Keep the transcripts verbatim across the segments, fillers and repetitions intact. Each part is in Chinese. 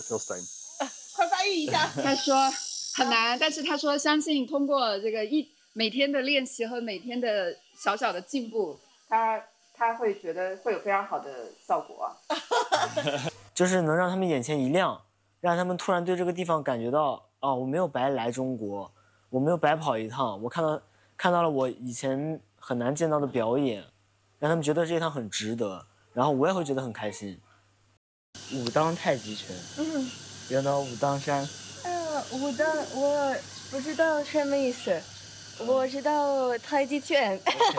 Feels time。 快翻译一下。 他说很难，但是他说相信通过这个一每天的练习和每天的小小的进步，他他会觉得会有非常好的效果。 就是能让他们眼前一亮，让他们突然对这个地方感觉到，哦，我没有白来中国，我没有白跑一趟，我看到看到了我以前很难见到的表演，让他们觉得这一趟很值得，然后我也会觉得很开心。武当太极拳，嗯，原到武当山。 呃，武当我不知道什么意思，我知道太极拳。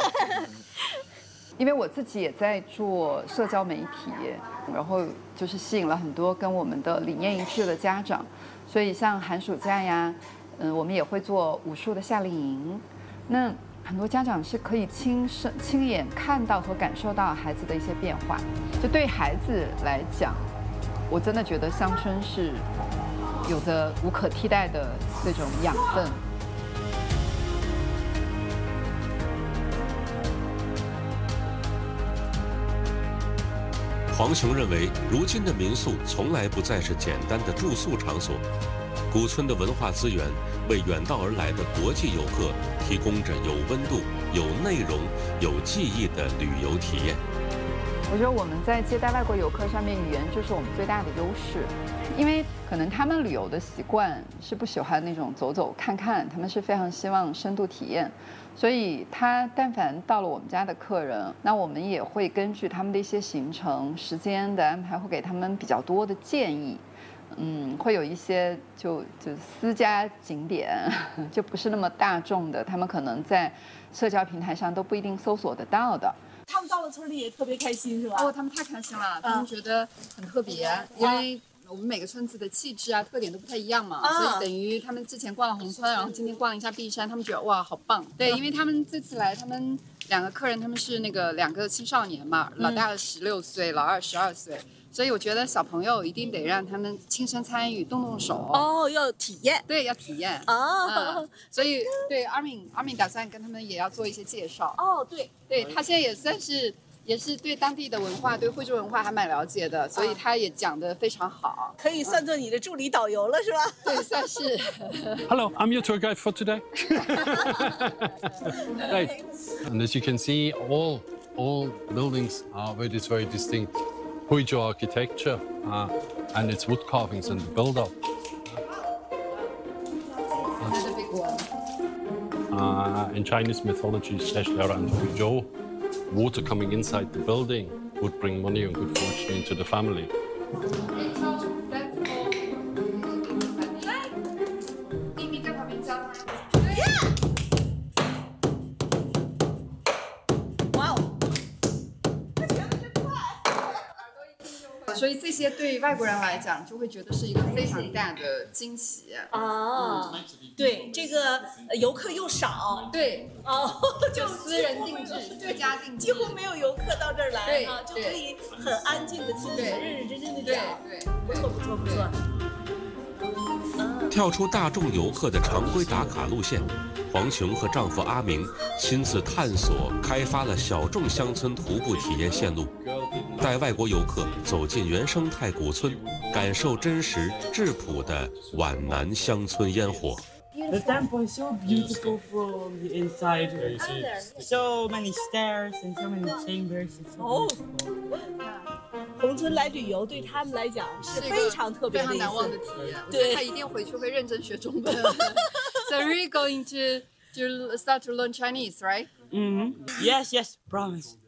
因为我自己也在做社交媒体，然后就是吸引了很多跟我们的理念一致的家长，所以像寒暑假呀，嗯，我们也会做武术的夏令营。那很多家长是可以亲身亲眼看到和感受到孩子的一些变化。就对孩子来讲，我真的觉得乡村是有着无可替代的这种养分。 黄雄认为，如今的民宿从来不再是简单的住宿场所，古村的文化资源为远道而来的国际游客提供着有温度、有内容、有记忆的旅游体验。 我觉得我们在接待外国游客上面，语言就是我们最大的优势，因为可能他们旅游的习惯是不喜欢那种走走看看，他们是非常希望深度体验。所以他但凡到了我们家的客人，那我们也会根据他们的一些行程、时间的安排，会给他们比较多的建议。嗯，会有一些就就私家景点，就不是那么大众的，他们可能在社交平台上都不一定搜索得到的。 他们到了村里也特别开心，是吧？ 哦，他们太开心了，他们觉得很特别，因为我们每个村子的气质啊、特点都不太一样嘛， 啊、 所以等于他们之前逛了宏村，然后今天逛了一下碧山，他们觉得哇，好棒。对，因为他们这次来，他们两个客人他们是那个两个青少年嘛，老大十六岁，老二十二岁。所以我觉得小朋友一定得让他们亲身参与，动动手。 哦，要体验。 对，要体验。 哦、 嗯，所以对阿敏，阿敏打算跟他们也要做一些介绍。 哦，对， 对他现在也算是。也是对当地的文化、对惠州文化还蛮了解的，所以他也讲得非常好， 可以算作你的助理导游了，是吧？ 对，算是。 Hello, I'm your tour guide for today. Right, and as you can see, all all buildings are with this very distinct Huizhou architecture uh, and its wood carvings and the build-up. Another big one. Uh, in Chinese mythology, especially around Huizhou, water coming inside the building would bring money and good fortune into the family. Wow. 所以这些对外国人来讲，就会觉得是一个非常大的惊喜啊！对，这个游客又少， 对， 哦， 就私人定制、私家定制， 几乎没有游客到这儿来啊，就可以很安静的听你们认认真真的讲， 对对， 不错不错不错。 跳出大众游客的常规打卡路线，黄琼和丈夫阿明亲自探索开发了小众乡村徒步体验线路，带外国游客走进原生态古村，感受真实质朴的皖南乡村烟火。 The temple is so beautiful from the inside. So many stairs and so many chambers. It's so beautiful. 宏村来旅游对他们来讲是非常特别的一次、 非常难忘的体验。我觉得他一定回去会认真学中文。So we're going to to start to learn Chinese, right? Mm-hmm. Yes, yes, promise.